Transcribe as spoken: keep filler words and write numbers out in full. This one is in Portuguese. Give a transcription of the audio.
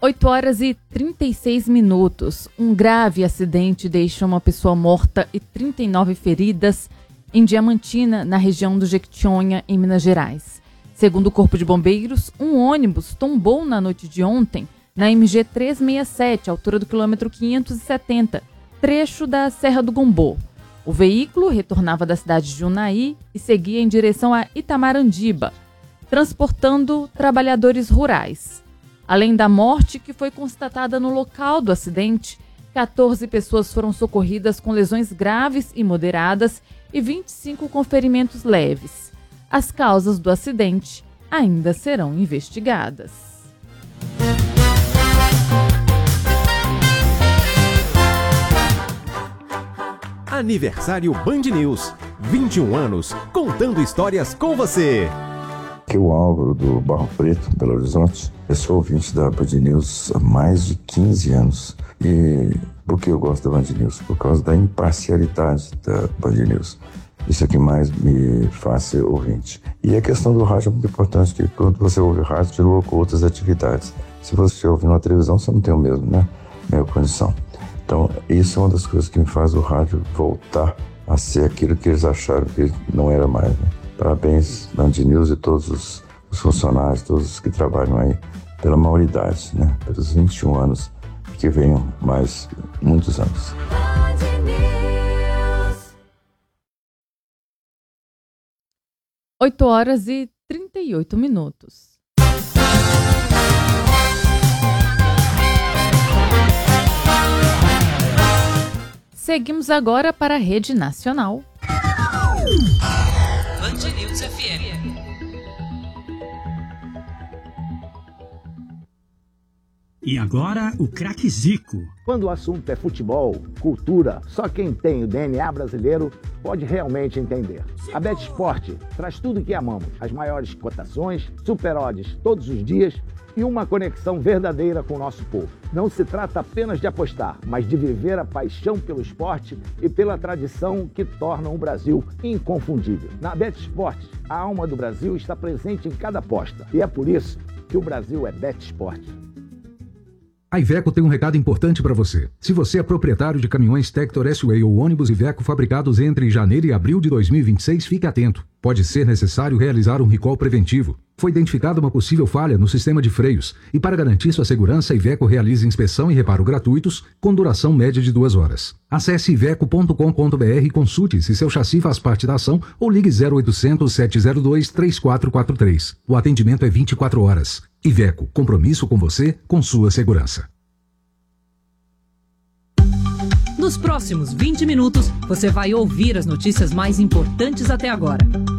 oito horas e trinta e seis minutos. Um grave acidente deixa uma pessoa morta e trinta e nove feridas em Diamantina, na região do Jequitinhonha, em Minas Gerais. Segundo o Corpo de Bombeiros, um ônibus tombou na noite de ontem na M G trezentos e sessenta e sete, altura do quilômetro quinhentos e setenta, trecho da Serra do Gombô. O veículo retornava da cidade de Unai e seguia em direção a Itamarandiba, transportando trabalhadores rurais. Além da morte que foi constatada no local do acidente, quatorze pessoas foram socorridas com lesões graves e moderadas e vinte e cinco com ferimentos leves. As causas do acidente ainda serão investigadas. Aniversário Band News. vinte e um anos, contando histórias com você. Aqui é o Álvaro do Barro Preto, Belo Horizonte. Eu sou ouvinte da Band News há mais de quinze anos. E por que eu gosto da Band News? Por causa da imparcialidade da Band News. Isso é que mais me faz ser ouvinte. E a questão do rádio é muito importante, que quando você ouve rádio, te louca outras atividades. Se você ouvir na televisão, você não tem o mesmo, né? Mesma condição. Então, isso é uma das coisas que me faz o rádio voltar a ser aquilo que eles acharam que não era mais, né? Parabéns, Band News e todos os, os funcionários, todos os que trabalham aí, pela maioridade, né? Pelos vinte e um anos, que venham mais muitos anos. oito horas e trinta e oito minutos. Seguimos agora para a Rede Nacional. Band News F M. E agora, o craque Zico. Quando o assunto é futebol, cultura, só quem tem o D N A brasileiro pode realmente entender. A BetSport traz tudo que amamos. As maiores cotações, super odds todos os dias e uma conexão verdadeira com o nosso povo. Não se trata apenas de apostar, mas de viver a paixão pelo esporte e pela tradição que tornam o Brasil inconfundível. Na BetSport, a alma do Brasil está presente em cada aposta. E é por isso que o Brasil é BetSport. A Iveco tem um recado importante para você. Se você é proprietário de caminhões Tector S-Way ou ônibus Iveco fabricados entre janeiro e abril de dois mil e vinte e seis, fique atento. Pode ser necessário realizar um recall preventivo. Foi identificada uma possível falha no sistema de freios e, para garantir sua segurança, a Iveco realiza inspeção e reparo gratuitos com duração média de duas horas. Acesse iveco ponto com ponto b r e consulte se seu chassi faz parte da ação ou ligue zero oitocentos, sete zero dois, três quatro quatro três. O atendimento é vinte e quatro horas. Iveco, compromisso com você, com sua segurança. Nos próximos vinte minutos, você vai ouvir as notícias mais importantes até agora.